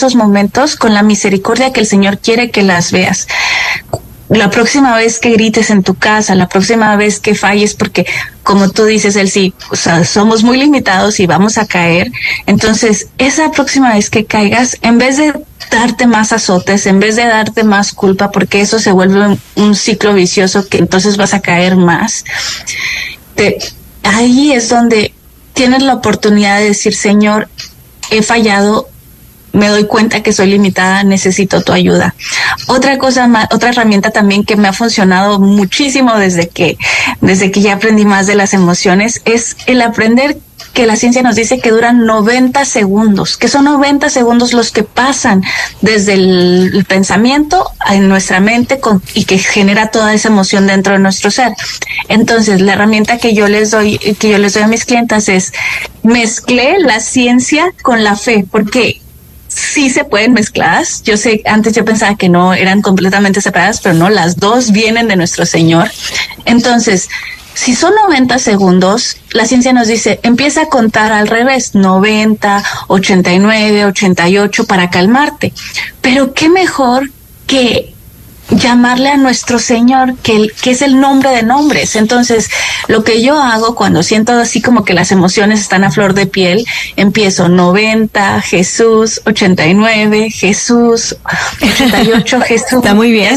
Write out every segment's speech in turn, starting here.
esos momentos con la misericordia que el Señor quiere que las veas. La próxima vez que grites en tu casa, la próxima vez que falles, porque como tú dices, Elsie, o sea, somos muy limitados y vamos a caer. Entonces, esa próxima vez que caigas, en vez de darte más azotes, en vez de darte más culpa, porque eso se vuelve un ciclo vicioso que entonces vas a caer más, ahí es donde tienes la oportunidad de decir, Señor, he fallado, me doy cuenta que soy limitada, necesito tu ayuda. Otra herramienta también que me ha funcionado muchísimo desde que ya aprendí más de las emociones es el aprender que la ciencia nos dice que duran 90 segundos, que son 90 segundos los que pasan desde el pensamiento en nuestra mente y que genera toda esa emoción dentro de nuestro ser. Entonces, la herramienta que yo les doy a mis clientas es mezclé la ciencia con la fe, porque sí se pueden mezcladas. Yo sé, antes yo pensaba que no eran completamente separadas, pero no, las dos vienen de nuestro Señor. Entonces, si son 90 segundos, la ciencia nos dice, empieza a contar al revés, 90, 89, 88 para calmarte. Pero qué mejor que llamarle a nuestro Señor, que es el nombre de nombres. Entonces, lo que yo hago cuando siento así como que las emociones están a flor de piel, empiezo 90, Jesús, 89, Jesús, 88, Jesús. Está muy bien.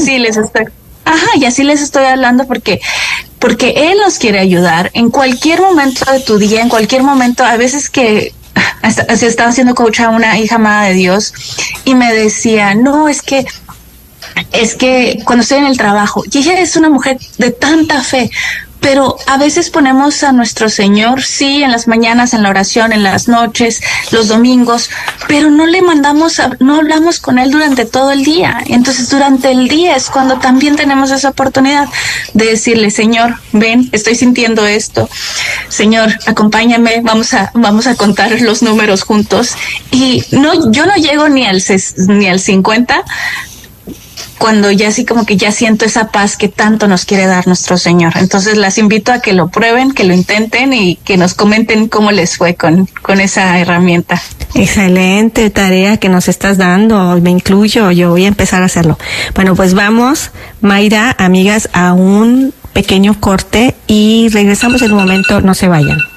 Y así les estoy hablando porque Él nos quiere ayudar en cualquier momento de tu día, en cualquier momento. A veces que se estaba haciendo coach a una hija amada de Dios y me decía, no, es que cuando estoy en el trabajo, y ella es una mujer de tanta fe, pero a veces ponemos a nuestro Señor, sí, en las mañanas, en la oración, en las noches, los domingos, pero no hablamos con Él durante todo el día. Entonces, durante el día es cuando también tenemos esa oportunidad de decirle, Señor, ven, estoy sintiendo esto. Señor, acompáñame, vamos a contar los números juntos. Y yo no llego ni al 50, cuando ya así como que ya siento esa paz que tanto nos quiere dar nuestro Señor. Entonces las invito a que lo prueben, que lo intenten y que nos comenten cómo les fue con esa herramienta. Excelente tarea que nos estás dando, me incluyo, yo voy a empezar a hacerlo. Bueno, pues vamos, Mayra, amigas, a un pequeño corte y regresamos en un momento, no se vayan.